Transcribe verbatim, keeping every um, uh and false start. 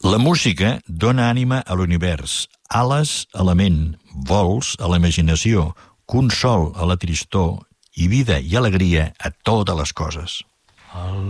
La música dona ànima a l'univers, ales a la ment, vols a la imaginació, consol a la tristor i vida i alegria a totes les coses.